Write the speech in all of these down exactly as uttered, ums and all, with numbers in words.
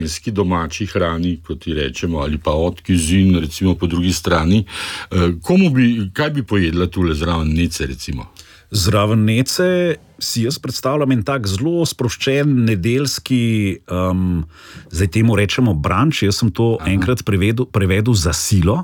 domači hrani, kot ti rečemo, ali pa od kizin, recimo po drugi strani. Komu bi, kaj bi pojedla tule zraven nece, recimo? Zraven nece si jaz predstavljam en tak zelo sproščen nedeljski, um, zdaj temu rečemo brunch, jaz sem to Aha. enkrat prevedel, prevedel za silo,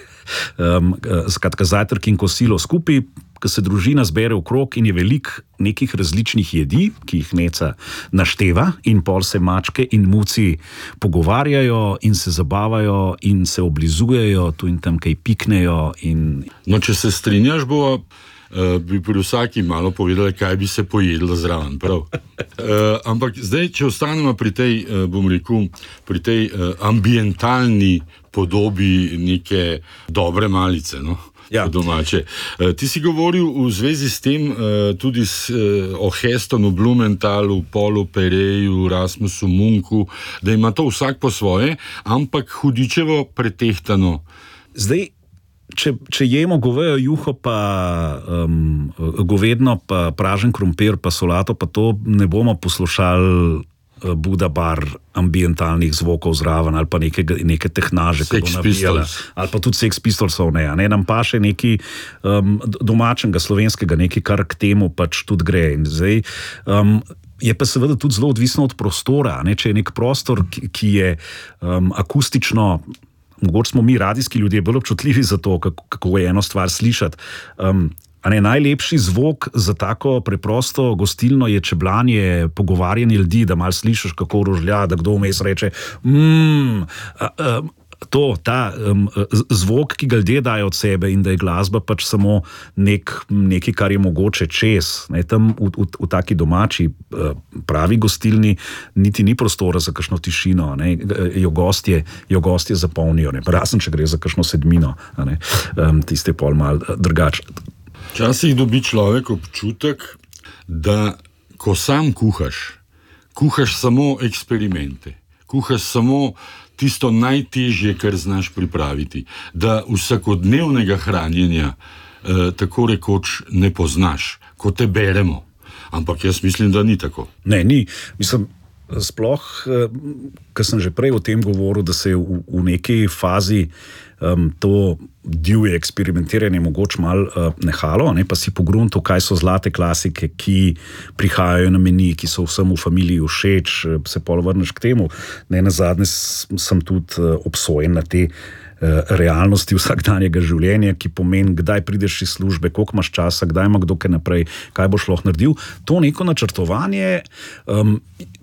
um, skratka zajtrk in kosilo skupaj, ko se družina zbere v krog in je veliko nekih različnih jedi, ki jih neca našteva in pol se mačke in muci pogovarjajo in se zabavajo in se oblizujejo, tu in tam kaj piknejo. In... No, če se strinjaš, bo uh, bi pri vsaki malo povedali, kaj bi se pojedlo zraven, prav? Uh, ampak zdaj, če ostanemo pri tej, uh, bom rekel, pri tej uh, ambientalni podobi neke dobre malice, no? Ja. Domače. Ti si govoril v zvezi s tem tudi s, o Hestonu, Blumenthalu, Paulu Pereju, Rasmusu Munku, da ima to vsak po svoje, ampak hudičevo pretehtano. Zdaj, če, če jemo govejo juho, pa um, govedno, pa pražen krompir, pa solato, pa to ne bomo poslušali Buda bar ambientalnih zvokov zraven ali pa neke, neke tehnaže, Sex Pistols. Ali pa tudi Sex Pistolsov ne, ne. Nam pa še neki um, domačenega, slovenskega, neki kar k temu pač tudi gre. In zdaj, um, je pa seveda tudi zelo odvisno od prostora, ne. Če je nek prostor, ki, ki je um, akustično, mogoče smo mi radijski ljudje bolj občutljivi za to, kako, kako je eno stvar slišati. Um, A ne, najlepši zvok za tako preprosto gostilno je čeblanje, pogovarjanje ljudi, da malo slišiš, kako rožlja, da kdo vmes reče mmm, to, ta um, zvok, ki ga ljudje dajo od sebe in da je glasba pač samo nek, nekaj, kar je mogoče čez. Ne, tam v, v, v taki domači pravi gostilni niti ni prostora za kakšno tišino, ne, jo gostje, jo gostje zapolnijo, ne, razen če gre za kakšno sedmino, ne, um, tiste pol malo drugače. Včasih dobi človek občutek, da ko sam kuhaš, kuhaš samo eksperimente, kuhaš samo tisto najtežje, kar znaš pripraviti, da vsakodnevnega hranjenja eh, tako rekoč ne poznaš, ko te beremo. Ampak jaz mislim, da ni tako. Ne, ni. Mislim, sploh, eh, kar sem že prej o tem govoril, da se je v, v neki fazi Um, to divje eksperimentiranje mogoče malo uh, nehalo, ne, pa si pogruntil, kaj so zlate klasike, ki prihajajo na meni, ki so vsem v familiji všeč, se pol vrneš k temu. Ne, nazadnje sem tudi uh, obsojen na te uh, realnosti vsakdanjega življenja, ki pomeni, kdaj prideš iz službe, koliko imaš časa, kdaj ima kdo kaj naprej, kaj boš lahko naredil. To neko načrtovanje, um,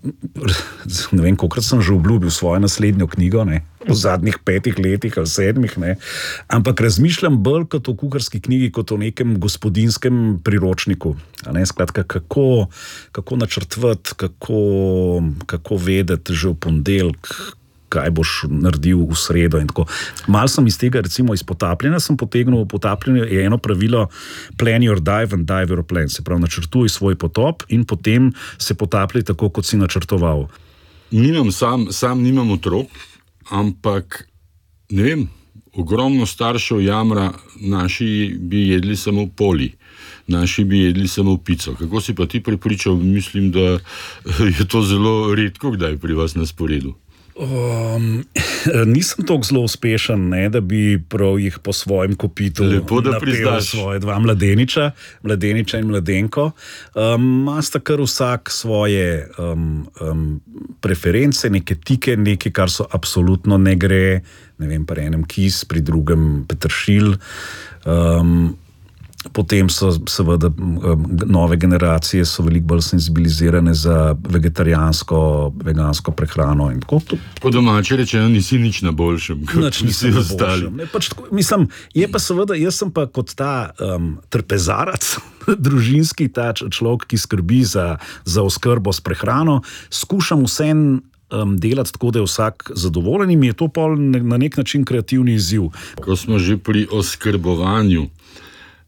ne vem, kolikrat sem že obljubil svojo naslednjo knjigo, ne, v zadnjih petih letih ali sedmih, ne. Ampak razmišljam bolj kot o kuharski knjigi, kot o nekem gospodinskem priročniku. Ne, skratka, kako, kako načrtovati, kako, kako vedeti že v ponedeljek, kaj boš naredil v sredo in tako. Mal sem iz tega, recimo iz potapljanja, sem potegnil, potapljanje je eno pravilo plan your dive and dive your plan. Se pravi, načrtuj svoj potop in potem se potapljaj tako, kot si načrtoval. Nimam sam, sam nimam otrok, ampak ne vem, ogromno staršev jamra, naši bi jedli samo poli, naši bi jedli samo pico. Kako si pa ti prepričal? Mislim, da je to zelo redko kdaj pri vas na sporedu. Um, nisem tako zelo uspešen, ne, da bi prav jih po svojem kopitu napel svoje dva mladeniča, mladeniča in mladenko. Um, Masta kar vsak svoje um, um, preference, neke tike, neke, kar so absolutno ne gre, ne vem, pri enem kis, pri drugem peteršilj. Um, Potem so seveda nove generacije so veliko bolj senzibilizirane za vegetarijansko, vegansko prehrano in tako. Po domače rečeno, nisi nič na boljšem, kot vsi ostali. Pač, mislim, je pa seveda, jaz sem pa kot ta um, trpezarac, družinski ta človek, ki skrbi za, za oskrbo s prehrano, skušam vsem um, delati tako, da je vsak zadovoljen in mi je to pol na nek način kreativni izziv. Ko smo že pri oskrbovanju,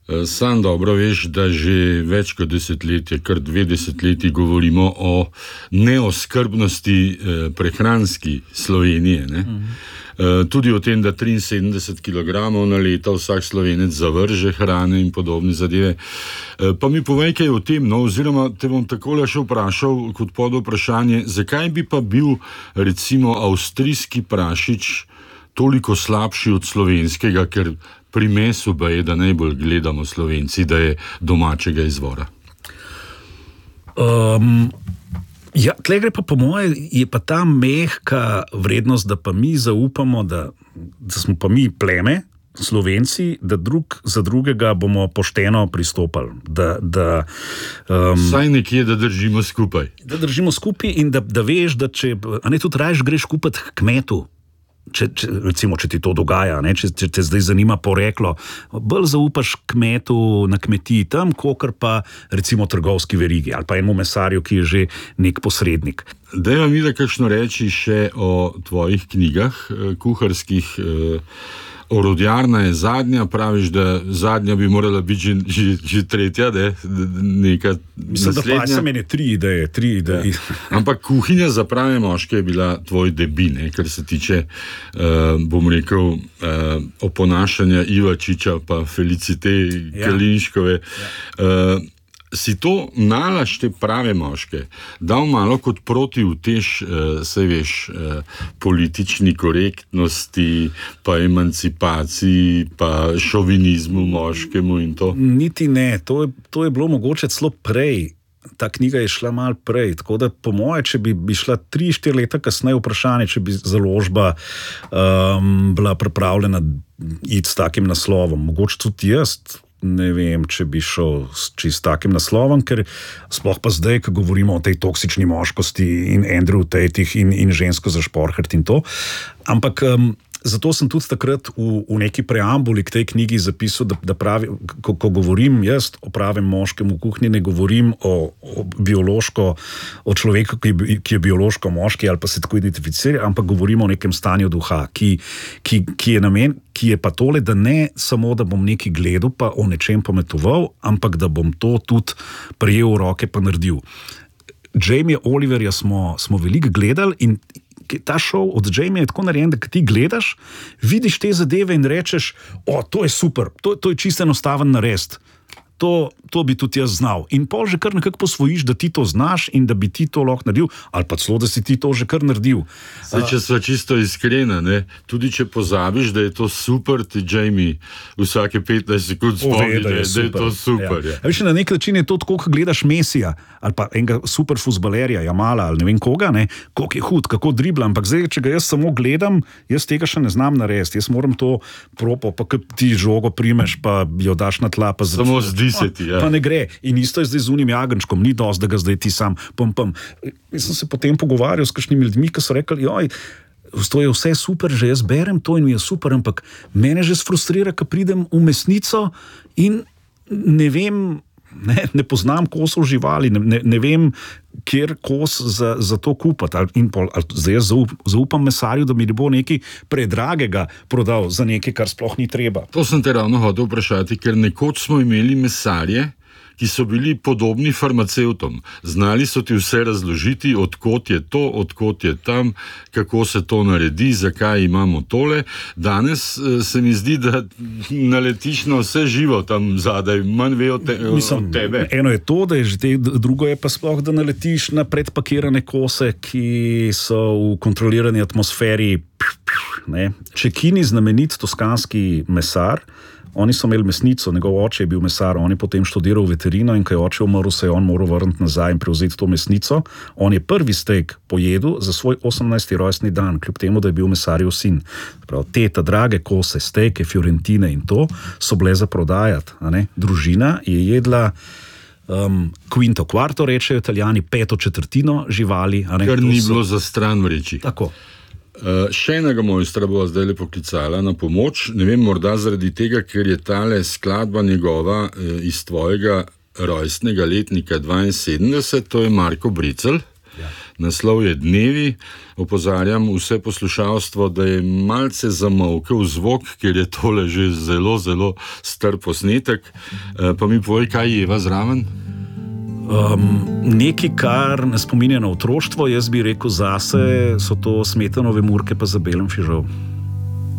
Sam dobro veš, da že več kot desetletje, kar dve desetletji govorimo o neoskrbnosti eh, prehranski Slovenije. Ne? Mm-hmm. Tudi o tem, da triinsedemdeset kilogramov na leto vsak Slovenec zavrže hrane in podobne zadeve. Pa mi povej kaj o tem, no, oziroma te bom takole še vprašal kot pod vprašanje, zakaj bi pa bil recimo avstrijski prašič toliko slabši od slovenskega, ker pri mesu pa je, da najbolj gledamo Slovenci, da je domačega izvora. Um, ja, tle gre pa po moje, je pa ta mehka vrednost, da pa mi zaupamo, da, da smo pa mi pleme, Slovenci, da drug za drugega bomo pošteno pristopali. Da, da, um, Saj nekje, da držimo skupaj. Da držimo skupaj in da, da veš, da če, a ne tudi rajš greš kupiti k kmetu, Če, če, recimo, če ti to dogaja, ne, če, če te zdaj zanima poreklo, bolj zaupaš kmetu na kmetiji tam, kokor pa recimo trgovski verigi ali pa enemu mesarju, ki je že nek posrednik. Dajva mi da kakšno reči še o tvojih knjigah kuharskih. Orodjarna je zadnja, praviš, da zadnja bi morala biti že, že, že tretja, ne? Neka Mislim, naslednja. Da pa sem ene tri ideje, tri ideje. Ja. Ampak kuhinja za prave moške je bila tvoj debi, ne? Kar se tiče, uh, bom rekel, uh, oponašanja Ivačiča pa Felicite ja. Kalinškove. Ja. Uh, Si to nalaž te prave moške dal malo kot proti utež, eh, saj veš, eh, politični korektnosti, pa emancipaciji, pa šovinizmu moškemu in to? Niti ne, to je, to je bilo mogoče celo prej. Ta knjiga je šla malo prej, tako da po moje, če bi, bi šla tri, štiri leta kasneje vprašanje, če bi založba um, bila pripravljena iti s takim naslovom. Mogoče tudi jaz ne vem, če bi šel s takim naslovom, ker sploh pa zdaj, ko govorimo o tej toksični moškosti in Andrew Tateh in, in žensko za Šporhart in to. Ampak um, zato sem tudi takrat v, v neki preambuli k tej knjigi zapisal, da, da pravi, ko, ko govorim jaz o pravem moškem v kuhinji, ne govorim o, o biološko, o človeku, ki je, ki je biološko moški ali pa se tako identificira, ampak govorimo o nekem stanju duha, ki, ki, ki je namen, ki je pa tole, da ne samo, da bom nekaj gledal, pa o nečem pometoval, ampak da bom to tudi prijel v roke pa naredil. Jamie Oliverja smo, smo veliko gledali in ta šov od Jamie je tako narejen, da ti gledaš, vidiš te zadeve in rečeš, o, to je super, to, to je čisto enostaven narediti. To, to bi tudi jaz znal. In pol že kar nekako posvojiš, da ti to znaš in da bi ti to lahko naredil, ali pa celo, da si ti to že kar naredil. Zdaj, če sva čisto iskrena, ne? Tudi če pozabiš, da je to super, ti Jamie vsake petnajst sekund spomni, da, da je to super. Ja. Ja. Veš, na nek način je to tako, ko gledaš Mesija ali pa enega super fuzbalerja, Jamala ali ne vem koga, ne? Koliko je hud, kako dribla, ampak zdaj, če ga jaz samo gledam, jaz tega še ne znam narediti. Jaz moram to propo, pa kad ti žogo primeš, pa jo daš na tla, pa samo zdi se ti, ja. Pa ne gre. In isto je zdaj z unim jagenčkom, ni dosti, da ga zdaj ti sam pom, pom. Jaz sem se potem pogovarjal s kakšnimi ljudmi, ki so rekli, joj, to je vse super, že jaz berem to in mi je super, ampak mene že sfrustrira, ko pridem v mesnico in ne vem, ne, ne poznam kosov živali, ne, ne, ne vem, kjer kos za, za to kupati. In pol, zdaj jaz zaup, zaupam mesarju, da mi ne bo nekaj predragega prodal za nekaj, kar sploh ni treba. To sem te ravno hotel vprašati, ker nekoč smo imeli mesarje, ki so bili podobni farmacevtom. Znali so ti vse razložiti, odkot je to, odkot je tam, kako se to naredi, zakaj imamo tole. Danes se mi zdi, da naletiš na vse živo tam zadaj, manj ve od te, Mislim, tebe. Eno je to, da je že te, drugo je pa sploh, da naletiš na predpakirane kose, ki so v kontrolirani atmosferi. Ne? Čekini, znamenit toskanski mesar, oni so imeli mesnico, njegov oče je bil mesar, on je potem študiral veterino in ko je oče umrl, se je on moral vrniti nazaj in prevzeti to mesnico. On je prvi steak pojedel za svoj osemnajsti rojstni dan, kljub temu, da je bil mesarjev sin. Prav, teta, drage kose, steke, fiorentine in to so bile za prodajati. A ne? Družina je jedla um, quinto quarto, rečejo Italijani, peto četrtino živali. A ne? Kar To ni so... bilo za stran vreči. Tako. Uh, še enega mojstra bo zdaj lepo klicala na pomoč, ne vem, morda zaradi tega, ker je tale skladba njegova uh, iz tvojega rojstnega letnika dvainsedemdeset, to je Marko Brecelj. Ja. Naslov je Dnevi. Opozarjam vse poslušalstvo, da je malce zamolkel zvok, ker je tole že zelo, zelo star posnetek. Pa mi povej, kaj je Eva zraven? Um, nekaj, kar ne spominja na otroštvo, jaz bi rekel zase, so to smetanove murke pa za belem fižol.